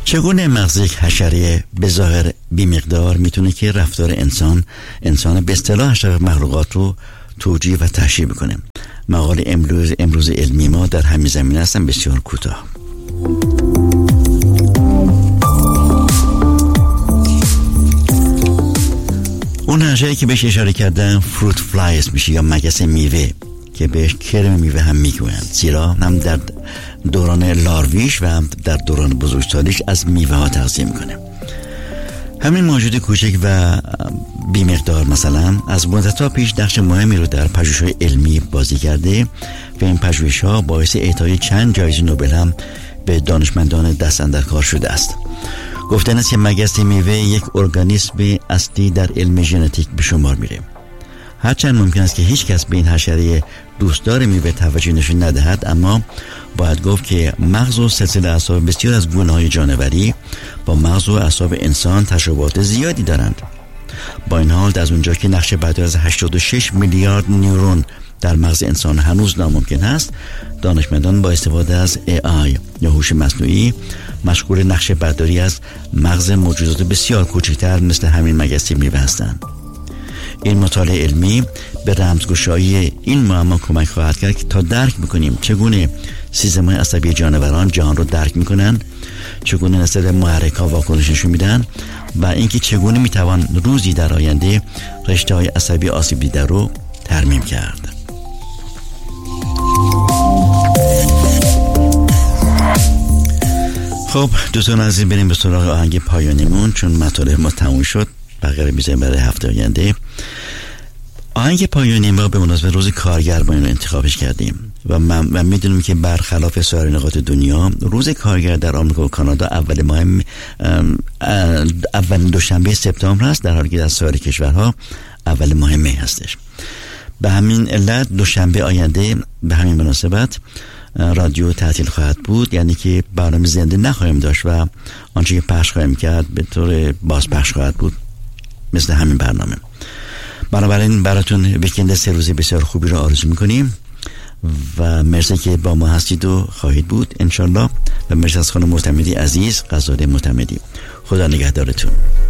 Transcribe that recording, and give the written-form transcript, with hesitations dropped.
چگونه مغز یک حشره به ظاهر بی‌مقدار میتونه که رفتار انسان به اصطلاح اشرف مخلوقات رو توجیه و تشریح بکنه؟ مقاله امروز علمی ما در همین زمینه هستن بسیار کوتاه. اون حشره که بهش اشاره کردم فروت فلای اسم میشه یا مگس میوه که بهش کرم میوه هم میگویند، زیرا هم در دوران لارویش و هم در دوران بزرگسالیش از میوه ها تغذیه میکنه. همین موجود کوچک و بی‌مقدار مثلا از مدت‌ها پیش نقش مهمی رو در پژوهش‌های علمی بازی کرده و این پژوهش‌ها باعث اعطای چند جایزه نوبل هم به دانشمندان دست اندر کار شده است. گفتن است که مگس میوه یک ارگانیسم اصلی در علم ژنتیک به شمار میره. هرچند ممکن است که هیچ کس به این حشره دوستدار میوه توجه نشون ندهد، اما باید گفت که مغز و سلسله اعصاب بسیار از گونه‌های جانوری با مغز و اعصاب انسان تشابهات زیادی دارند. با این حال از اونجا که نقشه برداری از 86 میلیارد نیورون در مغز انسان هنوز ناممکن است، دانشمندان با استفاده از AI یا هوش مصنوعی مشغول نقشه برداری از مغز موجودات بسیار کوچکتر مثل همین مگس میوه هستند. این مطالعه علمی به رمزگشایی این معما کمک خواهد کرد که تا درک بکنیم چگونه سیستم‌های عصبی جانوران جهان رو درک میکنن، چگونه نسبت محرک‌ها واکنش نشون میدن و اینکه چگونه میتوان روزی در آینده رشته‌های عصبی آسیب دیده رو ترمیم کرد. خب دوستان عزیز، بریم به سراغ آهنگ پایانیمون، چون مطالب ما تموم شد، بقیه میذاریم برای هفته آینده. آهنگ پایانی ما به مناسبت روز کارگر ما اینو انتخابش کردیم و میدونیم که برخلاف سایر نقاط دنیا روز کارگر در آمریکا و کانادا اول دوشنبه سپتامبر هست، در حالی که در سایر کشورها اول ماه می هستش. به همین علت دوشنبه آینده به همین مناسبت رادیو تعطیل خواهد بود، یعنی که برنامه زنده نخواهیم داشت و آنچه که پخش خواهیم کرد به طور بازپخش خواهد بود مثل همین برنامه. بنابراین براتون ویکند 3 روزه بسیار خوبی رو آرزو میکنیم و مرسی که با ما هستید و خواهید بود انشالله، و مرسی از خانم معتمدی عزیز، غزاله معتمدی. خدا نگهدارتون.